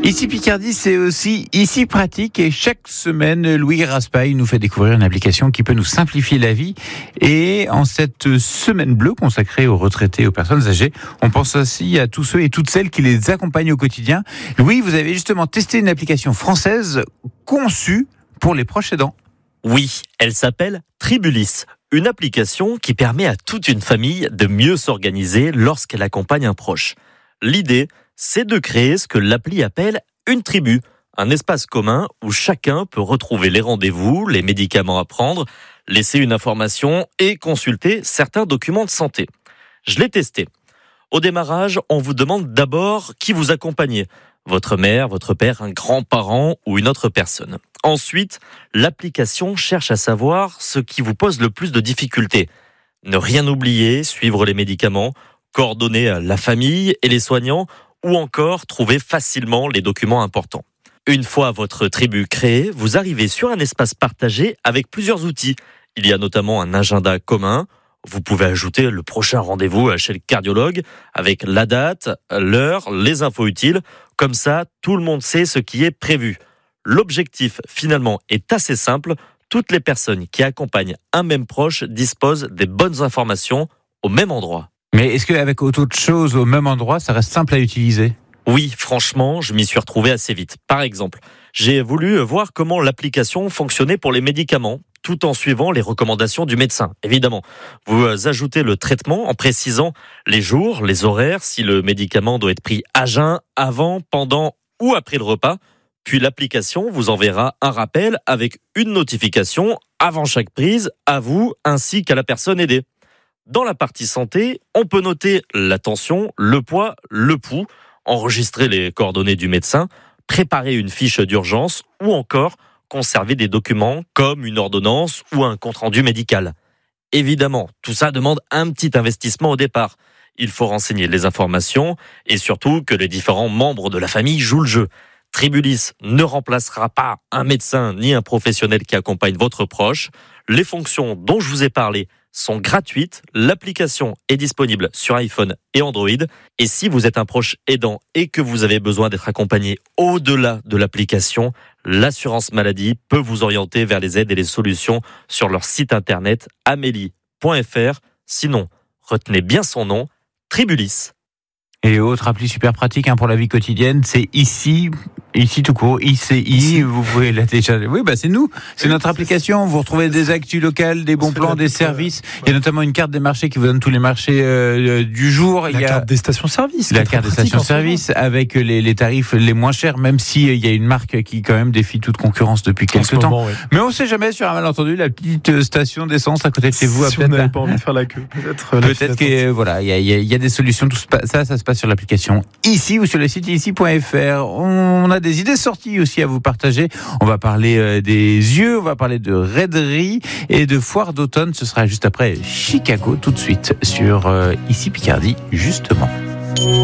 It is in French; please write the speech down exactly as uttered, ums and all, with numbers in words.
Ici Picardie, c'est aussi Ici Pratique et chaque semaine, Louis Raspail nous fait découvrir une application qui peut nous simplifier la vie. Et en cette semaine bleue consacrée aux retraités et aux personnes âgées, on pense aussi à tous ceux et toutes celles qui les accompagnent au quotidien. Louis, vous avez justement testé une application française conçue pour les proches aidants. Oui, elle s'appelle Tribulis, une application qui permet à toute une famille de mieux s'organiser lorsqu'elle accompagne un proche. L'idée, c'est de créer ce que l'appli appelle une tribu, un espace commun où chacun peut retrouver les rendez-vous, les médicaments à prendre, laisser une information et consulter certains documents de santé. Je l'ai testé. Au démarrage, on vous demande d'abord qui vous accompagnez. Votre mère, votre père, un grand-parent ou une autre personne. Ensuite, l'application cherche à savoir ce qui vous pose le plus de difficultés. Ne rien oublier, suivre les médicaments, coordonner la famille et les soignants ou encore trouver facilement les documents importants. Une fois votre tribu créée, vous arrivez sur un espace partagé avec plusieurs outils. Il y a notamment un agenda commun. Vous pouvez ajouter le prochain rendez-vous chez le cardiologue avec la date, l'heure, les infos utiles. Comme ça, tout le monde sait ce qui est prévu. L'objectif, finalement, est assez simple. Toutes les personnes qui accompagnent un même proche disposent des bonnes informations au même endroit. Mais est-ce qu'avec autant de choses au même endroit, ça reste simple à utiliser ? Oui, franchement, je m'y suis retrouvé assez vite. Par exemple, j'ai voulu voir comment l'application fonctionnait pour les médicaments, tout en suivant les recommandations du médecin, évidemment. Vous ajoutez le traitement en précisant les jours, les horaires, si le médicament doit être pris à jeun, avant, pendant ou après le repas. Puis l'application vous enverra un rappel avec une notification avant chaque prise, à vous ainsi qu'à la personne aidée. Dans la partie santé, on peut noter la tension, le poids, le pouls, enregistrer les coordonnées du médecin, préparer une fiche d'urgence ou encore conserver des documents comme une ordonnance ou un compte-rendu médical. Évidemment, tout ça demande un petit investissement au départ. Il faut renseigner les informations et surtout que les différents membres de la famille jouent le jeu. Tribulis ne remplacera pas un médecin ni un professionnel qui accompagne votre proche. Les fonctions dont je vous ai parlé sont gratuites. L'application est disponible sur iPhone et Android. Et si vous êtes un proche aidant et que vous avez besoin d'être accompagné au-delà de l'application, l'assurance maladie peut vous orienter vers les aides et les solutions sur leur site internet amélie point f r. Sinon, retenez bien son nom, Tribulis. Et autre appli super pratique hein, pour la vie quotidienne, c'est ici, ici tout court, I C I, vous pouvez la télécharger. Oui, bah c'est nous, c'est notre application. Vous retrouvez des actus locales, des bons plans, des services. Il y a notamment une carte des marchés qui vous donne tous les marchés euh, du jour. La il y a carte des stations-service. La carte des stations-service avec les, les tarifs les moins chers, même si il y a une marque qui quand même défie toute concurrence depuis quelques temps. Moment, oui. Mais on ne sait jamais sur un malentendu la petite station d'essence à côté de chez vous. Si vous n'avez pas envie de faire la queue, peut-être. Peut-être que voilà, il y a, il y, a, il y a des solutions. Tout ça, ça se passe sur l'application ici ou sur le site ici point f r. On a des idées sorties aussi à vous partager. On va parler des yeux, on va parler de raiderie et de foire d'automne. Ce sera juste après Chicago, tout de suite sur euh, Ici Picardie, justement.